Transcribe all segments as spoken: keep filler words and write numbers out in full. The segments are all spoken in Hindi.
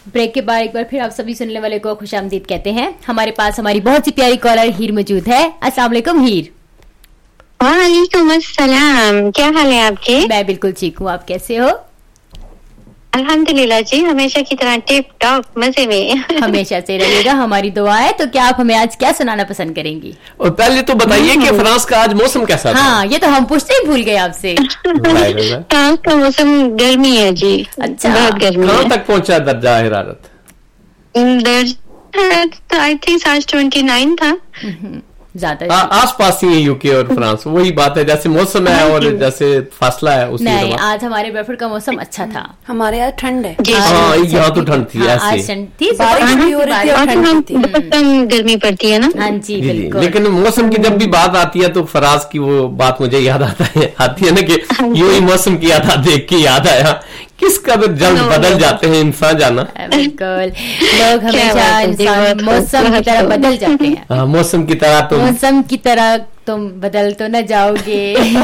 ब्रेक के बाद एक बार फिर आप सभी सुनने वाले को खुशामदीद कहते हैं। हमारे पास हमारी बहुत सी प्यारी कॉलर हीर मौजूद है। अस्सलाम वालेकुम हीर। वालेकुम अस्सलाम, क्या हाल है आपके? मैं बिल्कुल ठीक हूँ, आप कैसे हो? अल्हम्दुलिल्लाह जी, हमेशा की तरह टिप टॉप मजे में। हमेशा से रहिएगा, हमारी दुआ है। तो क्या आप हमें आज क्या सुनाना पसंद करेंगी? और पहले तो बताइए कि फ्रांस का आज मौसम कैसा था? हाँ, ये तो हम पूछते ही भूल गए आपसे। फ्रांस का मौसम गर्मी है जी। अच्छा, बहुत गर्मी है। कहाँ तक पहुँचा दर्जा हरारत? दर्जा आई थिंक आज ट्वेंटी नाइन था। ज्यादा आस पास ही यूके और फ्रांस, वही बात है, जैसे मौसम है और जैसे फासला है उसी नहीं। आज हमारे ब्रेडफोर्ड का मौसम अच्छा था। हमारे यहाँ ठंड है। हाँ, यहाँ तो ठंड थी। हाँ, ऐसे आज ठंड थी, बारिश भी हो रही थी और ठंड थी। बहुत कम गर्मी पड़ती है ना। हाँ जी, बिल्कुल। लेकिन मौसम की जब भी बात आती है तो फराज की वो बात मुझे याद आता है आती है ना कि यूं ही मौसम की याद देख के याद आया किस कदर जल्द बदल जाते हैं इंसान जाना। बिल्कुल, लोग हमेशा इंसान मौसम की तरह बदल जाते हैं। हाँ, मौसम की तरह तुम मौसम की तरह तुम बदल तो न जाओगे।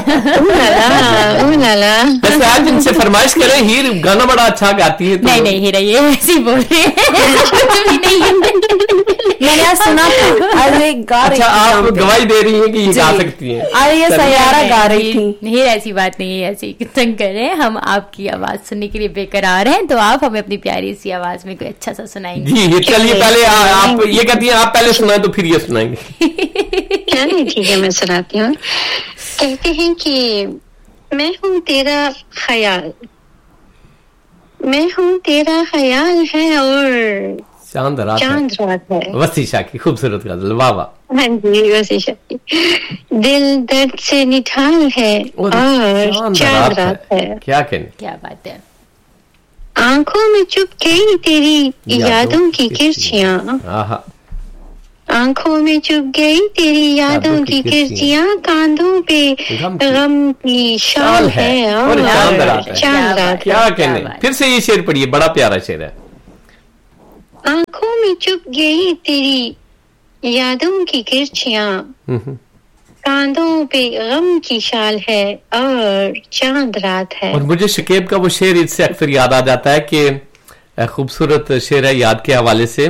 वैसे आज इनसे फरमाइश करें, हीर गाना बड़ा अच्छा गाती है तो... नहीं नहीं हीरा, ये ऐसे ही बोल रहे हैं। मैंने आज सुना था, आज एक गा रही अच्छा, आप गवाही दे रही हैं कि ये गा सकती हैं? अरे ये सयारा गा रही थी। हीर ऐसी बात नहीं है, ऐसी तंग कर रहे हैं। हम आपकी आवाज सुनने के लिए बेकरार हैं, तो आप हमें अपनी प्यारी सी आवाज में कोई अच्छा सा सुनाएंगे। जी, चलिए पहले आ, आप ये कहती हैं आप पहले सुनाएं तो फिर ये सुनाएंगे। चलिए ठीक है, मैं सुनाती हूँ। कहते हैं कि मैं हूँ तेरा ख्याल, मैं हूँ तेरा ख्याल है और चांद रात चांद रात है। वसीशा की खूबसूरत गजल, वाह वाह। हाँ जी, वसीशा की। दिल दर्द से निठाल है और चांद रात है। क्या कहने, क्या बात है। आंखों में चुप गई तेरी यादों की किरचियां, आंखों में चुप गई तेरी यादों की किरचियां, कांधों पे गम की शाल है और चांद रात है। चांद रात। क्या कहने, फिर से ये शेर पढ़िए, बड़ा प्यारा शेर है। आंखों में चुप गई तेरी यादों की किरचियां, कांधों पे गम की शाल है और चांद रात है। और मुझे शकीब का वो शेर इससे अक्सर याद आ जाता है कि खूबसूरत शेर है याद के हवाले से।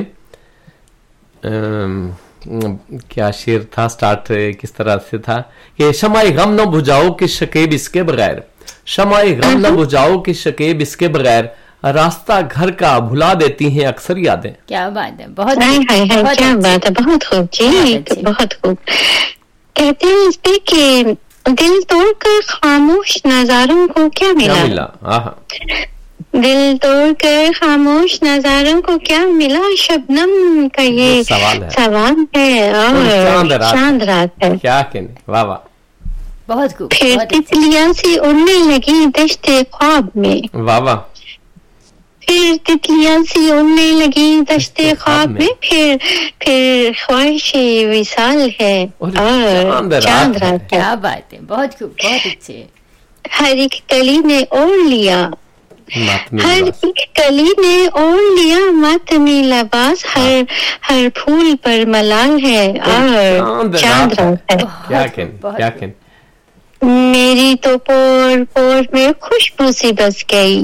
Um, क्या शेर था, स्टार्ट किस तरह से था कि शमाए गम न बुझाओ कि शकीब इसके बगैर, शमाए गम न बुझाओ कि शकीब इसके बगैर, रास्ता घर का भुला देती हैं अक्सर यादें। क्या बात है, बहुत है, है, है, बहुत क्या बात है, बहुत खूब जी, बहुत खूब। कहते हैं इस पे कि दिल तोड़कर खामोश नजारों को क्या मिला, क्या मिला? आहा। दिल तोड़कर खामोश नजारों को क्या मिला, शबनम का ये सवाल है, सवाल है और चांद रात है। क्या कहने, वाह वाह, बहुत खूब। फिर तितलियां सी उड़ने लगी दश्ते ख्वाब में, वाह वाह। फिर तितलियां सी उड़ने लगी दश्ते ख्वाब में, फिर फिर ख्वाहिशे विसाल है और चांद रात है। क्या बात है, बहुत खूब, बहुत अच्छे। हर एक कली ने ओढ़ लिया, हर एक कली ने ओढ़ लिया मातमी लिबास, हर हर फूल पर मलाल है और चांद रात है। क्या कहने, क्या कहने। मेरी तो पोर पोर में खुशबू सी बस गई,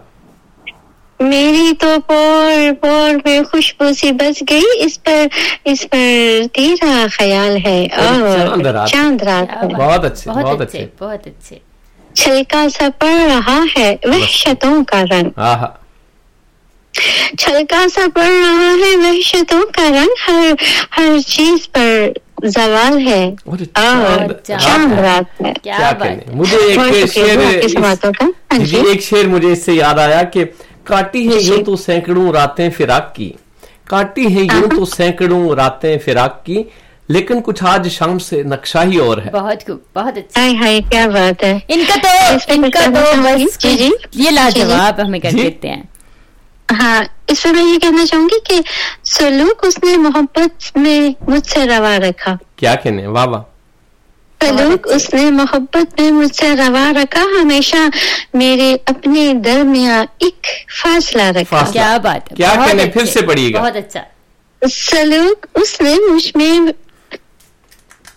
मेरी तो पोर पोर में खुशबू सी बस गई, इस पर इस पर तेरा ख्याल है और चांद रात है। बहुत अच्छे, बहुत अच्छे, बहुत अच्छे। छलका सा पड़ रहा है वहशतों का रंग, छलका सा पड़ रहा है वहशतों का रंग, हर हर चीज पर जवाल है और चांद रात है। क्या कहने। मुझे एक शेर, जी एक शेर मुझे इससे याद आया कि काटी है यूं तो सैकड़ों रातें फिराक की, काटी है यूं तो सैकड़ों रातें फिराक की, लेकिन कुछ आज शाम से नक्शा ही और है। बहुत खूब, बहुत अच्छा। हाय हाय, क्या बात है। इनका तो इनका तो बस जी जी ये लाजवाब हमें कर देते हैं। हाँ, इसमें मैं ये कहना चाहूंगी कि सलूक उसने मोहब्बत में मुझसे रवा रखा। क्या कहने, वाह वाह। सलूक उसने मोहब्बत में मुझसे रवा रखा, हमेशा मेरे अपने दरमियां एक फासला रखा। क्या बात है, क्या कहने, फिर से पढ़िएगा। बहुत अच्छा। सलूक उसने मुझ में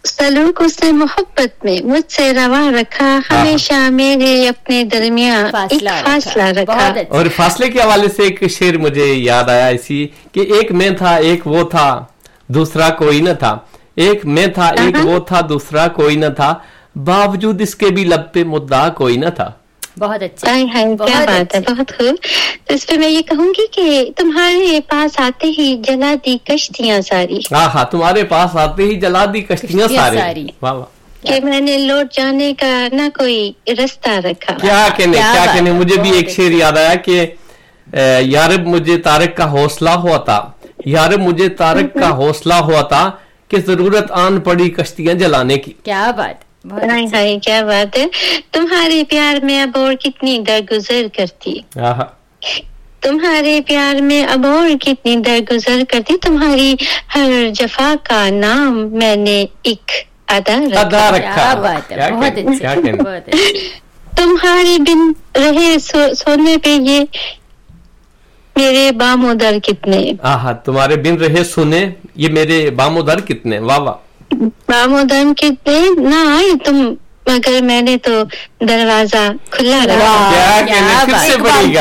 सलूक उसने मोहब्बत में मुझसे रवा रखा, हमेशा मेरे अपने दरमियान एक फासला रखा। और फासले के हवाले से एक शेर मुझे याद आया इसी कि एक मैं था एक वो था दूसरा कोई न था, एक मैं था एक वो था दूसरा कोई न था, बावजूद इसके भी लब पे मुद्दा कोई न था। बहुत अच्छा, हाय हाय, क्या बात है, बहुत खूब। तो इस पे मैं ये कहूंगी कि तुम्हारे पास आते ही जला दी कश्तियां सारी। हाँ हाँ, तुम्हारे पास आते ही जला दी कश्तियां सारी। वाह वाह, कि मैंने लौट जाने का ना कोई रास्ता रखा। क्या कहने क्या, क्या कहने। मुझे भी एक शेर याद आया कि यारब मुझे तारक का हौसला हुआ था, यारब मुझे तारक का हौसला हुआ था कि जरूरत आन पड़ी कश्तियां जलाने की। क्या बात, हाय हाय, क्या बात है। तुम्हारे प्यार में अब और कितनी दरगुजर करती, तुम्हारे प्यार में अब और कितनी दरगुजर करती, तुम्हारी हर जफा का नाम मैंने एक अदा रखा। अदा रखा। क्या बात है, बहुत अच्छे, बहुत अच्छे। तुम्हारे बिन रहे सो, सोने पे ये मेरे बामोदर कितने। आहा, तुम्हारे बिन रहे सुने ये मेरे बामोदर कितने। वाह वाह, बामोदर कितने ना आए तुम मगर मैंने तो दरवाजा खुला रखा। क्या कहने, फिर से बढ़ेगा।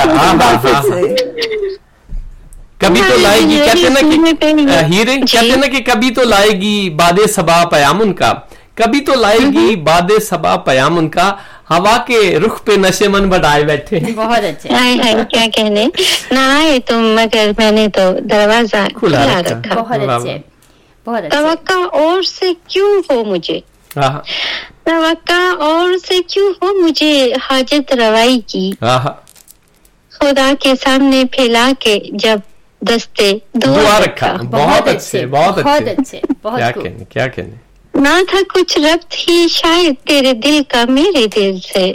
कभी तो लाएगी, कहते ना कि हीरे, कहते ना कि कभी तो लाएगी बादे सबा पयाम उनका, कभी तो लाएगी बादे सबा पयाम उनका, हवा के रुख पे नशे मन बढ़ाए बैठे। बहुत अच्छे। हाय हाय, क्या कहने, ना आए तुम मगर मैंने तो दरवाजा खुला रखा। बहुत अच्छे, बहुत अच्छे। तवक्का और से क्यों हो मुझे, तवक्का और से क्यों हो मुझे हाजत रवाई की, खुदा के सामने फैला के जब दस्ते दुआ रखा। बहुत अच्छे, बहुत अच्छे, क्या कहने, क्या कहने। ना था कुछ रब्त ही शायद तेरे दिल का मेरे दिल से,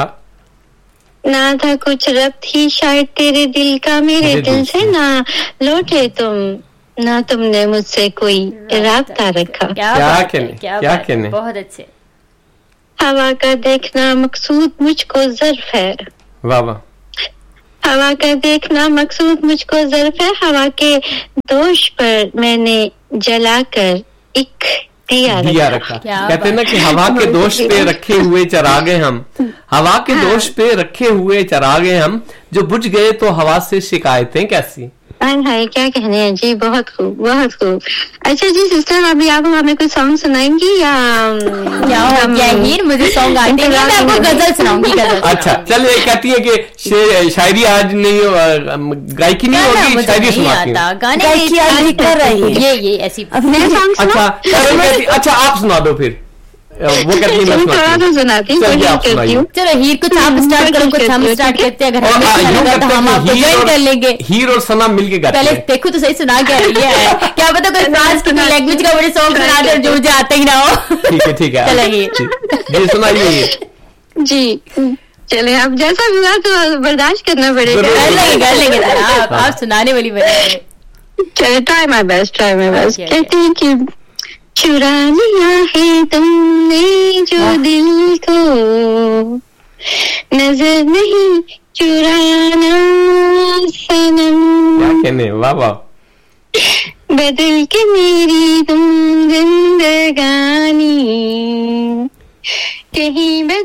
ना था कुछ रब्त ही शायद तेरे दिल का मेरे दिल से, ना लौटे तुम ना तुमने मुझसे कोई राब्ता रखा। क्या कहने, क्या कहने। बहुत अच्छे। हवा का देखना मकसूद मुझको ज़र्फ है। वाह वाह, हवा का देखना मकसूद मुझको ज़र्फ है, हवा के दोष पर मैंने जलाकर एक दिया, दिया रखा। कहते ना कि हवा के दोष पे रखे हुए चरागे हम, हवा के हाँ। दोष पे रखे हुए चरागे हम, जो बुझ गए तो हवा से शिकायतें कैसी। हाय, क्या कहने हैं जी, बहुत खूब, बहुत खूब। अच्छा जी सिस्टर, अभी आप हमें कोई सॉन्ग सुनाएंगी या क्या हो गया हीर, मुझे सॉन्ग आते हैं, मैं आपको गजल सुनाऊंगी। गजल अच्छा चलिए, कहती है कि शायरी आज नहीं, गायकी नहीं होगी, शायरी सुनाती हूँ। गाने कर रही है ये ये ऐसी। अच्छा अच्छा, आप सुना दो फिर। वो कहती है मैं सुनाती हूँ। चलो हीर, कुछ आप स्टार्ट करो, कुछ हम स्टार्ट करते हैं। अगर हम आपको ज्वाइन कर लेंगे। हीर और सना मिलके गाते हैं। पहले देखो तो सही सुना क्या रही है, क्या पता कोई फ्रांस की लैंग्वेज का बड़े सॉन्ग सुना दे जो मुझे आते ही ना हो। ठीक है, ठीक है, चलो हीर जी सुनाइए जी। चले, आप जैसा भी हुआ तो बर्दाश्त करना पड़ेगा। कर लेंगे, कर लेंगे, आप आप सुनाने वाली बने। चलो, try my best, try my best. कहते हैं कि चुरा लिया है तुमने जो दिल को, नजर नहीं चुराना सनम। क्या कहने, वाह वाह। बदल के मेरी तुम जिंदगानी कहीं